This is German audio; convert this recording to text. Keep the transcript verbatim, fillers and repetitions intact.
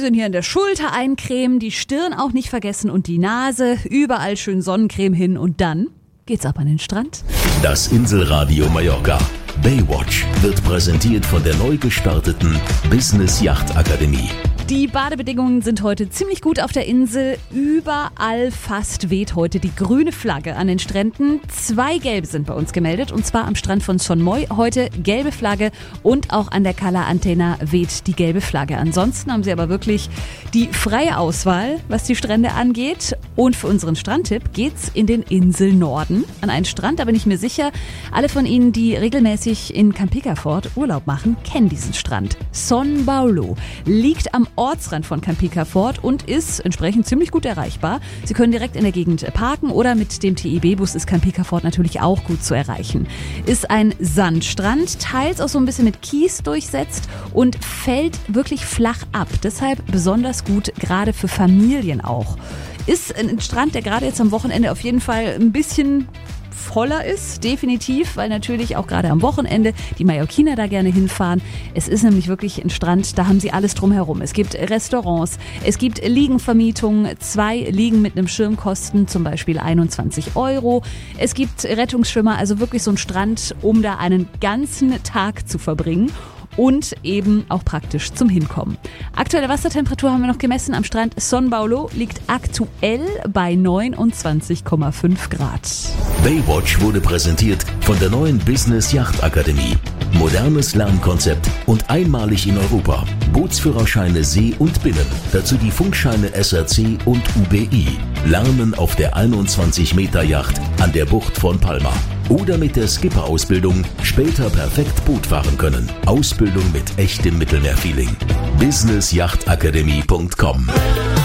Schön hier in der Schulter eincremen, die Stirn auch nicht vergessen und die Nase, überall schön Sonnencreme hin und dann geht's ab an den Strand. Das Inselradio Mallorca Baywatch wird präsentiert von der neu gestarteten Business Yacht Akademie. Die Badebedingungen sind heute ziemlich gut auf der Insel. Überall fast weht heute die grüne Flagge an den Stränden. Zwei gelbe sind bei uns gemeldet und zwar am Strand von Son Moy heute gelbe Flagge und auch an der Cala Antena weht die gelbe Flagge. Ansonsten haben sie aber wirklich die freie Auswahl, was die Strände angeht. Und für unseren Strandtipp geht's in den Inselnorden an einen Strand. Da bin ich mir sicher, alle von Ihnen, die regelmäßig in Campicafort Urlaub machen, kennen diesen Strand. Son Paulo liegt am Ortsrand von Campicafort und ist entsprechend ziemlich gut erreichbar. Sie können direkt in der Gegend parken oder mit dem T I B-Bus ist Campicafort natürlich auch gut zu erreichen. Ist ein Sandstrand, teils auch so ein bisschen mit Kies durchsetzt und fällt wirklich flach ab. Deshalb besonders gut, gerade für Familien auch. Ist ein Strand, der gerade jetzt am Wochenende auf jeden Fall ein bisschen voller ist, definitiv, weil natürlich auch gerade am Wochenende die Mallorquiner da gerne hinfahren. Es ist nämlich wirklich ein Strand, da haben sie alles drumherum. Es gibt Restaurants, es gibt Liegenvermietungen, zwei Liegen mit einem Schirm kosten zum Beispiel einundzwanzig Euro. Es gibt Rettungsschwimmer, also wirklich so ein Strand, um da einen ganzen Tag zu verbringen. Und eben auch praktisch zum Hinkommen. Aktuelle Wassertemperatur haben wir noch gemessen am Strand Son Paulo, liegt aktuell bei neunundzwanzig Komma fünf Grad. Baywatch wurde präsentiert von der neuen Business Yacht Akademie. Modernes Lernkonzept und einmalig in Europa. Bootsführerscheine See und Binnen. Dazu die Funkscheine S R C und U B I. Lernen auf der einundzwanzig Meter Yacht an der Bucht von Palma. Oder mit der Skipper-Ausbildung später perfekt Boot fahren können. Ausbildung mit echtem Mittelmeerfeeling. business yacht akademie punkt com